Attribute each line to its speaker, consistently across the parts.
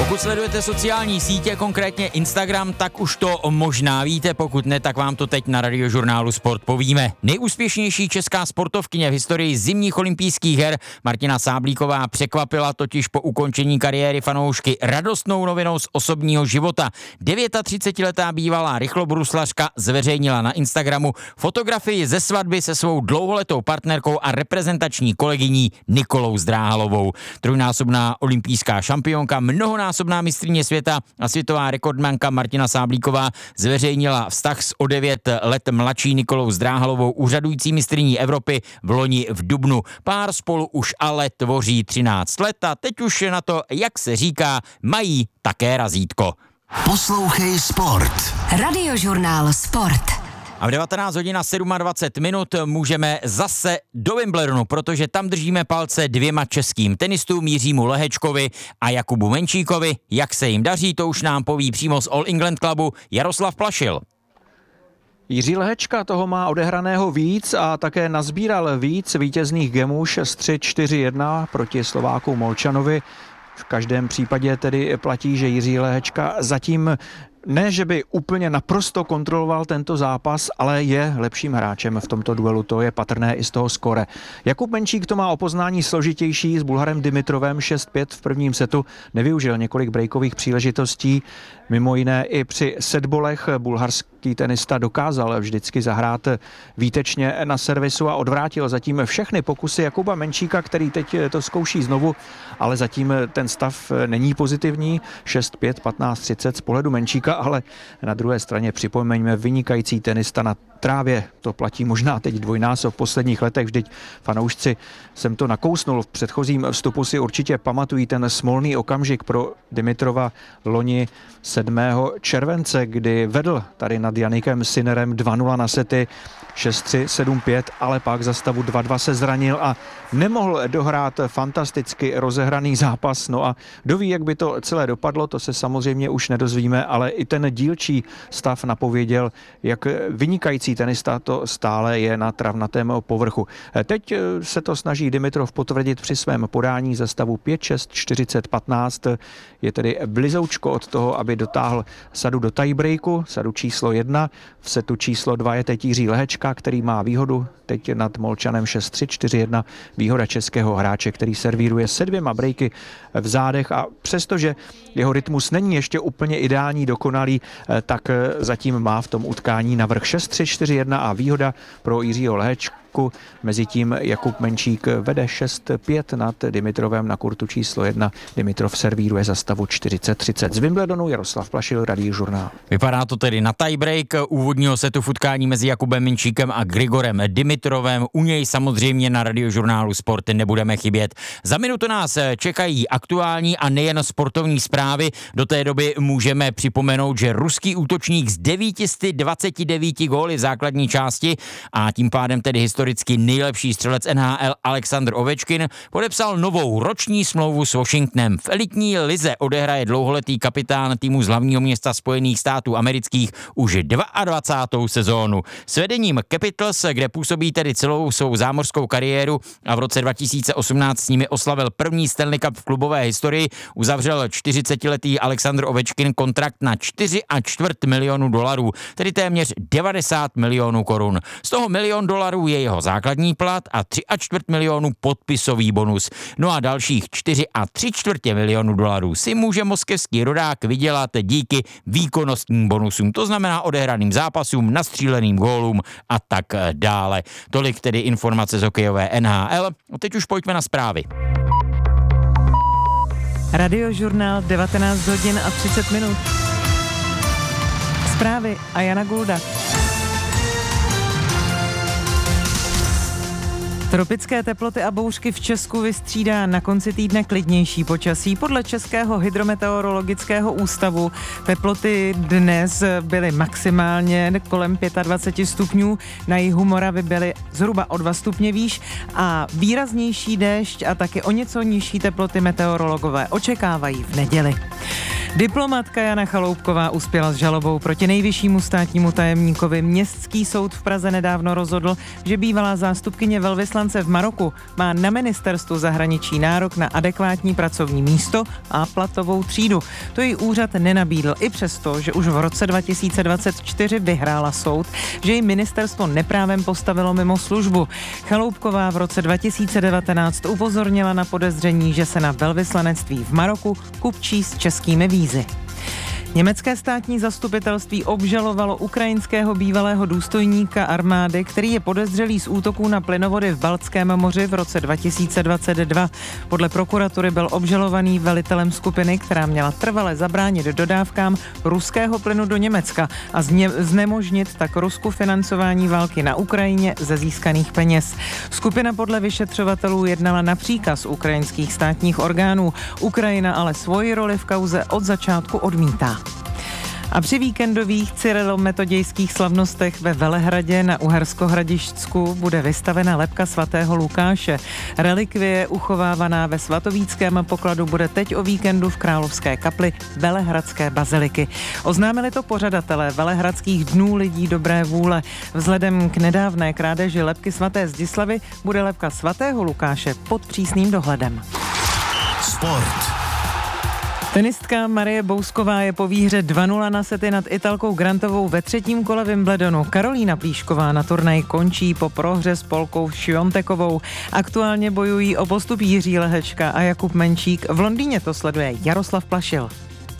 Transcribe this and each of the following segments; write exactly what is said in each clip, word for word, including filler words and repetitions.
Speaker 1: Pokud sledujete sociální sítě, konkrétně Instagram, tak už to možná víte, pokud ne, tak vám to teď na Radiožurnálu Sport povíme. Nejúspěšnější česká sportovkyně v historii zimních olympijských her Martina Sáblíková překvapila totiž po ukončení kariéry fanoušky radostnou novinou z osobního života. třicetidevětiletá bývalá rychlobruslařka zveřejnila na Instagramu fotografii ze svatby se svou dlouholetou partnerkou a reprezentační kolegyní Nikolou Zdráhalovou. Trojnásobná olympijská šampionka, mnohonásobná mistryně světa a světová rekordmanka Martina Sáblíková zveřejnila vztah s o devět let mladší Nikolou Zdráhalovou, úřadující mistryní Evropy v loni v dubnu. Pár spolu už ale tvoří třináct let a teď už na to, jak se říká, mají také razítko.
Speaker 2: Poslouchej Sport.
Speaker 3: Radiožurnál Sport.
Speaker 1: A v devatenáct hodin a dvacet sedm minut můžeme zase do Wimbledonu, protože tam držíme palce dvěma českým tenistům, Jiřímu Lehečkovi a Jakubu Menčíkovi. Jak se jim daří, to už nám poví přímo z All England Clubu Jaroslav Plašil.
Speaker 4: Jiří Lehečka toho má odehraného víc a také nazbíral víc vítězných gemů šest tři čtyři jedna proti Slováku Molčanovi. V každém případě tedy platí, že Jiří Lehečka zatím ne, že by úplně naprosto kontroloval tento zápas, ale je lepším hráčem v tomto duelu, to je patrné i z toho skore. Jakub Menčík to má o poznání složitější s Bulharem Dimitrovem šest pět v prvním setu, nevyužil několik breakových příležitostí, mimo jiné i při setbolech bulharský tenista dokázal vždycky zahrát výtečně na servisu a odvrátil zatím všechny pokusy Jakuba Menčíka, který teď to zkouší znovu, ale zatím ten stav není pozitivní, šest pět, patnáct třicet z pohledu Menčíka, ale na druhé straně připomeňme vynikající tenista na trávě, to platí možná teď dvojnásob v posledních letech, vždyť fanoušci jsem to nakousnul v předchozím vstupu si určitě pamatují ten smolný okamžik pro Dimitrova loni sedmého července, kdy vedl tady nad Janikem Sinnerem dva nula na sety, šest tři, sedm pět, ale pak za stavu dva dva se zranil a nemohl dohrát fantasticky rozehraný zápas. No a kdo ví, jak by to celé dopadlo, to se samozřejmě už nedozvíme, ale i ten dílčí stav napověděl, jak vynikající tenista to stále je na travnatém povrchu. Teď se to snaží Dimitrov potvrdit při svém podání za stavu pět šest čtyřicet patnáct. Je tedy blizoučko od toho, aby dotáhl sadu do tiebreaku, sadu číslo jedna. V setu číslo dva je teď Jiří Lehečka, který má výhodu teď nad Molčanem šest tři čtyři jedna. Výhoda českého hráče, který servíruje se dvěma breaky v zádech a přestože jeho rytmus není ještě úplně ideální, dokonalý, tak zatím má v tom utkání navrch šest tři čtyři jedna a výhoda pro Jiřího Lehečku. Mezitím Jakub Menčík vede šest pět nad Dimitrovem na kurtu číslo jedna. Dimitrov servíruje za stavu čtyřicet třicet. Z Wimbledonu Jaroslav Plašil, Radiožurnál.
Speaker 1: Vypadá to tedy na tiebreak úvodního setu v utkání mezi Jakubem Menčíkem a Grigorem Dimitrovem. U něj samozřejmě na Radiožurnálu Sport nebudeme chybět. Za minutu nás čekají aktuální a nejen sportovní zprávy. Do té doby můžeme připomenout, že ruský útočník z devět set dvacet devět góly v základní části a tím pádem tedy historicky nejlepší střelec N H L Alexander Ovečkin podepsal novou roční smlouvu s Washingtonem. V elitní lize odehraje dlouholetý kapitán týmu z hlavního města Spojených států amerických už dvacátou druhou sezónu. S vedením Capitals, kde působí tedy celou svou zámořskou kariéru a v roce dva tisíce osmnáct s nimi oslavil první Stanley Cup v klubové historii, uzavřel čtyřicetiletý Alexander Ovečkin kontrakt na čtyři a čtvrt milionu dolarů, tedy téměř devadesát milionů korun. Z toho milion dolarů je jeho základní plat a tři a čtvrt milionu podpisový bonus. No a dalších čtyři a tři čtvrtě milionu dolarů si může moskevský rodák vydělat díky výkonnostním bonusům, to znamená odehraným zápasům, nastříleným gólům a tak dále. Tolik tedy informace z hokejové N H L. A teď už pojďme na zprávy.
Speaker 5: Radiožurnál devatenáct hodin a třicet minut. Zprávy a Jana Gulda. Tropické teploty a bouřky v Česku vystřídá na konci týdne klidnější počasí. Podle Českého hydrometeorologického ústavu teploty dnes byly maximálně kolem dvacet pět stupňů, na jihu Moravy byly zhruba o dva stupně výš a výraznější déšť a taky o něco nižší teploty meteorologové očekávají v neděli. Diplomatka Jana Chaloupková uspěla s žalobou proti nejvyššímu státnímu tajemníkovi. Městský soud v Praze nedávno rozhodl, že bývalá zástupkyně velvyslance v Maroku má na ministerstvu zahraničí nárok na adekvátní pracovní místo a platovou třídu. To jí úřad nenabídl, i přesto, že už v roce dva tisíce dvacet čtyři vyhrála soud, že jí ministerstvo neprávem postavilo mimo službu. Chaloupková v roce dva tisíce devatenáct upozornila na podezření, že se na velvyslanectví v Maroku kupčí s českými vízy. Německé státní zastupitelství obžalovalo ukrajinského bývalého důstojníka armády, který je podezřelý z útoků na plynovody v Baltském moři v roce dva tisíce dvacet dva. Podle prokuratury byl obžalovaný velitelem skupiny, která měla trvale zabránit dodávkám ruského plynu do Německa a zně, znemožnit tak Rusku financování války na Ukrajině ze získaných peněz. Skupina podle vyšetřovatelů jednala na příkaz ukrajinských státních orgánů. Ukrajina ale svoji roli v kauze od začátku odmítá. A při víkendových cyrilometodějských slavnostech ve Velehradě na Uhersko-Hradišťsku bude vystavena lebka svatého Lukáše. Relikvie uchovávaná ve svatovíckém pokladu bude teď o víkendu v Královské kapli Velehradské baziliky. Oznámili to pořadatelé Velehradských dnů lidí dobré vůle. Vzhledem k nedávné krádeži lebky svaté Zdislavy bude lebka svatého Lukáše pod přísným dohledem.
Speaker 2: Sport.
Speaker 5: Tenistka Marie Bousková je po výhře dva nula na sety nad Italkou Grantovou ve třetím kole Wimbledonu. Karolína Plíšková na turnaji končí po prohře s Polkou Šiontekovou. Aktuálně bojují o postup Jiří Lehečka a Jakub Menčík. V Londýně to sleduje Jaroslav Plašil.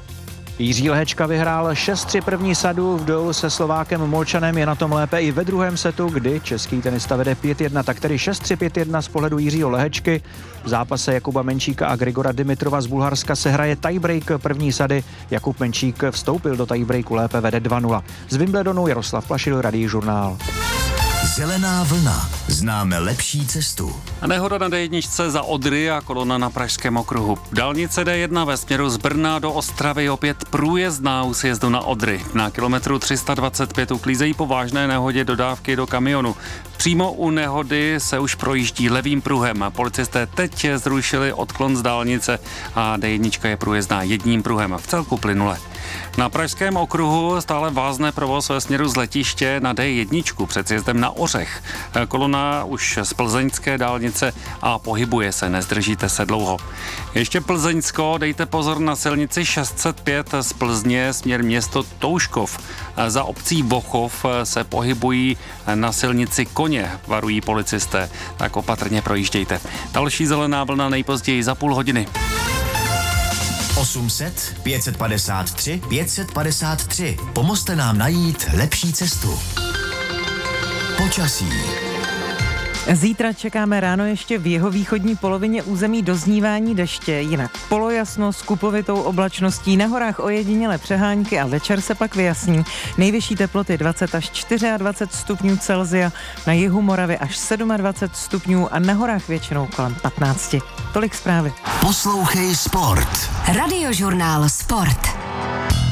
Speaker 4: Jiří Lehečka vyhrál šest tři první sadu, v duelu se Slovákem Molčanem je na tom lépe i ve druhém setu, kdy český tenista vede pět jedna, tak tedy šest tři pět jedna z pohledu Jiřího Lehečky. V zápase Jakuba Menčíka a Grigora Dimitrova z Bulharska se hraje tiebreak první sady. Jakub Menčík vstoupil do tiebreaku, lépe vede dva nula. Z Wimbledonu Jaroslav Plašil, Radiožurnál.
Speaker 2: Zelená vlna. Známe lepší cestu.
Speaker 6: A nehoda na dé jedna za Odry a kolona na Pražském okruhu. Dálnice dé jedna ve směru z Brna do Ostravy opět průjezdná u sjezdu na Odry. Na kilometru tři sta dvacet pět uklízejí po vážné nehodě dodávky do kamionu. Přímo u nehody se už projíždí levým pruhem. Policisté teď zrušili odklon z dálnice a dé jedna je průjezdná jedním pruhem. V celku plynule. Na Pražském okruhu stále vázne provoz ve směru z letiště na dé jedna před sjezdem na Ořech. Kolona už z plzeňské dálnice a pohybuje se, nezdržíte se dlouho. Ještě Plzeňsko, dejte pozor na silnici šest set pět z Plzně směr město Touškov. Za obcí Bochov se pohybují na silnici koně, varují policisté, tak opatrně projíždějte. Další zelená vlna nejpozději za půl hodiny.
Speaker 2: osm set, pět set padesát tři, pět set padesát tři. Pomozte nám najít lepší cestu. Počasí.
Speaker 5: Zítra čekáme ráno ještě v jihovýchodní polovině území doznívání deště, jinak polojasno s kupovitou oblačností, na horách ojedinělé přehánky a večer se pak vyjasní. Nejvyšší teploty dvacet až dvacet čtyři stupňů Celsia, na jihu Moravy až dvacet sedm stupňů a na horách většinou kolem patnáct. Tolik zprávy.
Speaker 2: Poslouchej Sport.
Speaker 3: Radiožurnál Sport.